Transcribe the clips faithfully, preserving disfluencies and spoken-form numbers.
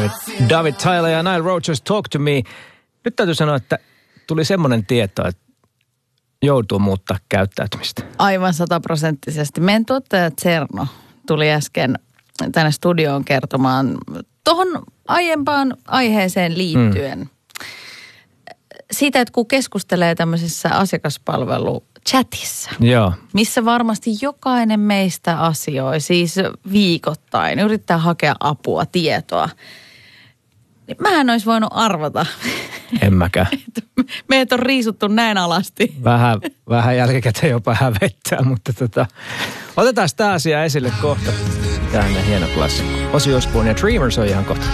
David Tyler ja Nile Rodgers, Talk to Me. Nyt täytyy sanoa, että tuli semmoinen tieto, että joutuu muuttaa käyttäytymistä. Aivan sataprosenttisesti. Meidän tuottaja Tserno tuli äsken tänne studioon kertomaan tuohon aiempaan aiheeseen liittyen. Mm. Siitä, että kun keskustelee tämmöisessä asiakaspalvelu-chatissa, Joo. missä varmasti jokainen meistä asioi, siis viikoittain, yrittää hakea apua, tietoa. Niin mä en olisi voinut arvata. En mäkään. Meidät on riisuttu näin alasti. Vähän, vähän jälkikäteen jopa hävettää, mutta tota, otetaan tämä asia esille kohta. Tähän hieno klassikko. Ozzy Osbourne ja Dreamers on ihan kohta.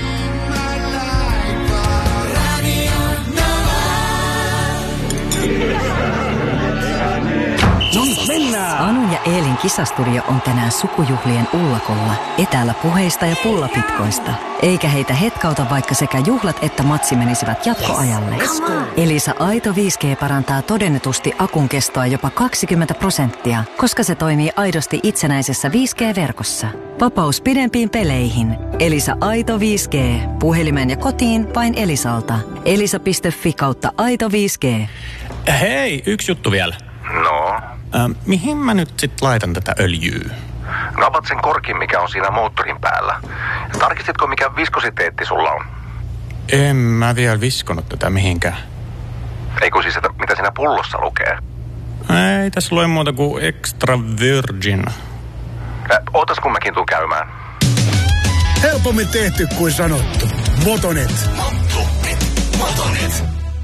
Anu ja Eelin kisastudio on tänään sukujuhlien ullakolla. Etäällä puheista ja pullapitkoista. Eikä heitä hetkauta, vaikka sekä juhlat että matsi menisivät jatkoajalle. Elisa Aito viisi G parantaa todennetusti akun kestoa jopa kaksikymmentä prosenttia, koska se toimii aidosti itsenäisessä viisi G-verkossa. Vapaus pidempiin peleihin. Elisa Aito viisi G. Puhelimeen ja kotiin vain Elisalta. Elisa piste fi kautta Aito viisi G. Hei, yksi juttu vielä. No? Äh, mihin mä nyt sit laitan tätä öljyä? Napat sen korkin, mikä on siinä moottorin päällä. Tarkistitko, mikä viskositeetti sulla on? En mä vielä viskonut tätä mihinkään. Ei kun siis, että mitä siinä pullossa lukee? Ei tässä lue muuta kuin extra virgin. Äh, ootas kun mäkin tuun käymään. Helpommin tehty kuin sanottu. Motonet. Motonet. Motonet.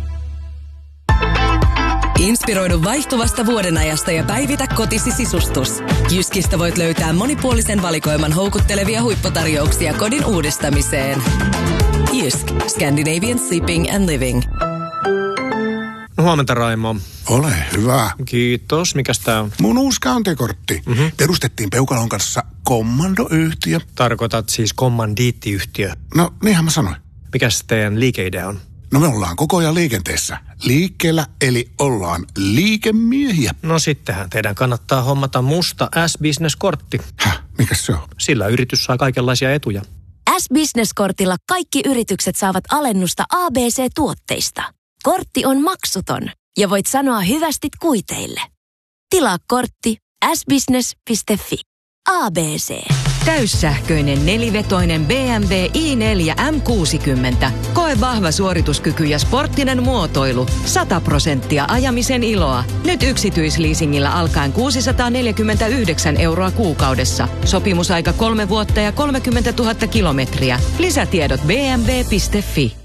Inspiroidu vaihtuvasta vuodenajasta ja päivitä kotisi sisustus. Jyskistä voit löytää monipuolisen valikoiman houkuttelevia huipputarjouksia kodin uudistamiseen. Jysk. Scandinavian Sleeping and Living. Huomenta, Raimo. Ole hyvä. Kiitos. Mikäs tää on? Mun uusi käyntikortti. Mm-hmm. Perustettiin Peukalon kanssa kommandoyhtiö. Tarkoitat siis kommandiittiyhtiö. No, niinhän mä sanoin. Mikäs teidän liikeidea on? No me ollaan koko ajan liikenteessä. Liikkeellä, eli ollaan liikemiehiä. No sittenhän teidän kannattaa hommata musta S-Business-kortti. Häh? Mikäs se on? Sillä yritys saa kaikenlaisia etuja. S-Business-kortilla kaikki yritykset saavat alennusta A B C-tuotteista. Kortti on maksuton ja voit sanoa hyvästit kuiteille. Tilaa kortti s business piste fi. A B C. Täyssähköinen nelivetoinen B M W i neljä M kuusikymmentä. Koe vahva suorituskyky ja sporttinen muotoilu. sata prosenttia ajamisen iloa. Nyt yksityisleasingillä alkaen kuusisataaneljäkymmentäyhdeksän euroa kuukaudessa. Sopimusaika kolme vuotta ja kolmekymmentätuhatta kilometriä. Lisätiedot b m w piste fi.